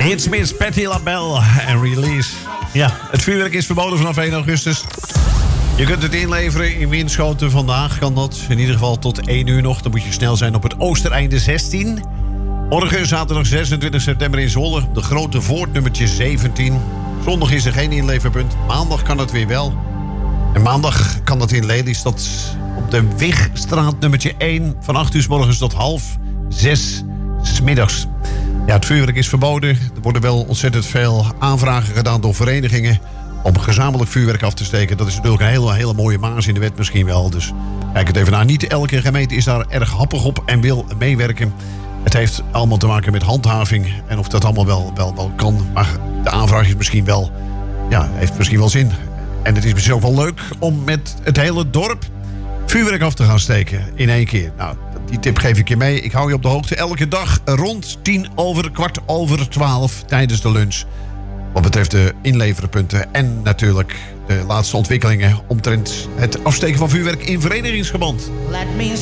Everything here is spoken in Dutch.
It's Miss Patti LaBelle en Release. Ja, het vuurwerk is verboden vanaf 1 augustus. Je kunt het inleveren in Winschoten vandaag, kan dat. In ieder geval tot 1 uur nog. Dan moet je snel zijn op het Oostereinde 16. Morgen, zaterdag 26 september in Zwolle. De Grote Voort, nummertje 17. Zondag is er geen inleverpunt. Maandag kan het weer wel. En maandag kan dat in Lelystad op de Wigstraat, nummertje 1. Van 8 uur 's morgens tot 5:30 's middags. Ja, het vuurwerk is verboden. Er worden wel ontzettend veel aanvragen gedaan door verenigingen om gezamenlijk vuurwerk af te steken. Dat is natuurlijk een hele mooie maas in de wet misschien wel. Dus kijk het even naar. Niet elke gemeente is daar erg happig op en wil meewerken. Het heeft allemaal te maken met handhaving. En of dat allemaal wel kan. Maar de aanvraag is misschien wel, ja, heeft misschien wel zin. En het is misschien ook wel leuk om met het hele dorp vuurwerk af te gaan steken in 1 keer. Nou, die tip geef ik je mee. Ik hou je op de hoogte elke dag rond 11:45 tijdens de lunch. Wat betreft de inleverpunten en natuurlijk de laatste ontwikkelingen omtrent het afsteken van vuurwerk in verenigingsverband. Let me